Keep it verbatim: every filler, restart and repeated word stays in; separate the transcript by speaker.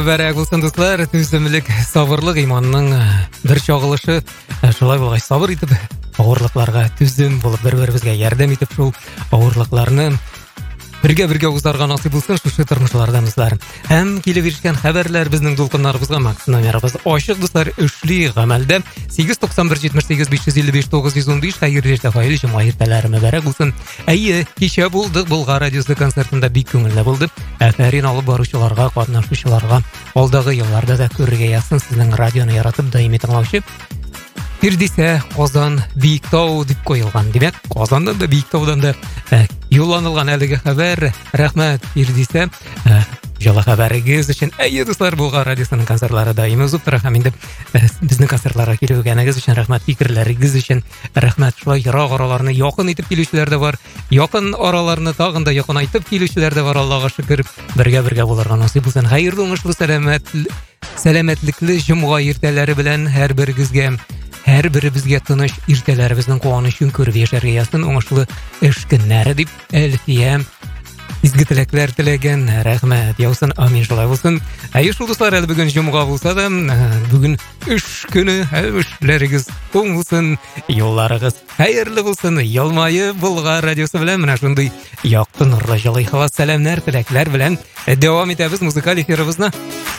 Speaker 1: Бәрәк болсын достар, төзімлік, сабырлық иманның бір чоғылышы, шулай болғай сабыр етіп, ауырлықларға түзім болып, бір-бірімізге ярдәм етіп, шул ауырлықларны бірге-бірге ұзарға насip болсын, шушы тұрмышылардамыздар. Әм келіп ерішкен хәбәрләр біздің дулқынларымызға максим номеріміз ашық достар, үшли ғамәлді сегіз тоқсан бір жетміш сегіз бес жүз елу беш тоғыз жүз он беш қайырлы ертеғайлы жұма ертәләрі мәбәрәк болсын. Әйе, кеше болдық, Бұлға радиосы концертында бик көңілді болды. Әфәрин алып барушыларға, қатнашушыларға, алдағы елларда да көрге ясын сіздің радионы яратып даими тыңлаушы. Пердесе Қазан Биіктау деп қойылған. Демек, Қазандан да Биіктаудан да ә, юлланылған әлігі хабар. Рахмет, Пердесе. Ә, Жала хабарыңыз үшін. Әйе, достар, Бұлға радиосының концертлары даими ұзып тұрақ. Әмінді ә, біздің концертларға келугеніңіз үшін рахмет, фикірлеріңіз үшін рахмет. Шылай ирақ араларыны яқын етіп келушілер де бар. Яқын араларыны тағында яқын айтып келушілер де бар. Аллаға шүкір. Бірге-бірге боларға насip болсын. Хайырлы оңышлы сәлемет, сәлеметліклі жұмға ертәлері білән әр бірігізге Әр бірі бізге тыныш ертелеріміздің қуанышын көріп ешерге ясын оңышлы үш күннәрі деп әлфия изгі тілеклер тілеген рахмет яусын, амин жолай болсын. Әйе жұлдызлар әлі бүгін жұмға болса да бүгін үш күні әуішлеріңіз оң болсын, елларыңыз қайырлы болсын. Елмайы Бұлға радиосы білән мына шындай яқты нұрлы жылы хава сәлемнәр тілеклер білән дәуам етеміз музыкаль эфирімізді.